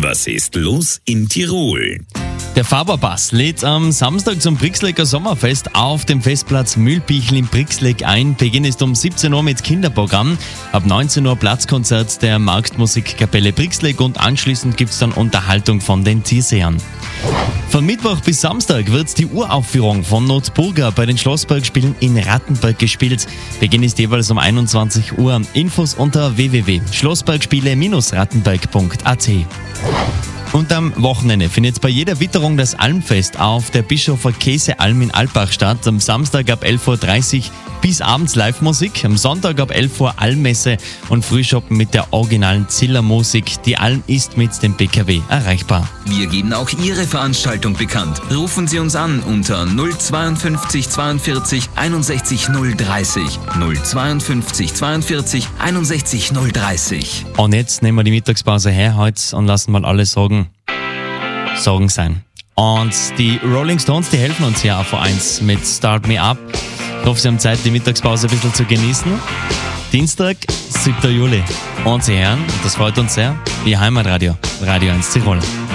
Was ist los in Tirol? Der Faberpass lädt am Samstag zum Brixlecker Sommerfest auf dem Festplatz Mühlbichl in Brixleck ein. Beginn ist um 17 Uhr mit Kinderprogramm. Ab 19 Uhr Platzkonzert der Marktmusikkapelle Brixleck und anschließend gibt es dann Unterhaltung von den Tiersehern. Von Mittwoch bis Samstag wird die Uraufführung von Notburger bei den Schlossbergspielen in Rattenberg gespielt. Beginn ist jeweils um 21 Uhr. Infos unter www.schlossbergspiele-rattenberg.at. Und am Wochenende findet bei jeder Witterung das Almfest auf der Bischofer Käsealm in Alpbach statt. Am Samstag ab 11.30 Uhr bis abends Live-Musik, am Sonntag ab 11 Uhr Almmesse und Frühschoppen mit der originalen Zillermusik. Die Alm ist mit dem PKW erreichbar. Wir geben auch Ihre Veranstaltung bekannt. Rufen Sie uns an unter 052 42 61 030. 052 42 61 030. Und jetzt nehmen wir die Mittagspause her heute und lassen mal alle Sorgen sein. Und die Rolling Stones, die helfen uns hier auf A1 mit Start Me Up. Ich hoffe, Sie haben Zeit, die Mittagspause ein bisschen zu genießen. Dienstag, 7. Juli. Und Sie hören, und das freut uns sehr, Ihr Heimatradio, Radio 1 Tirol.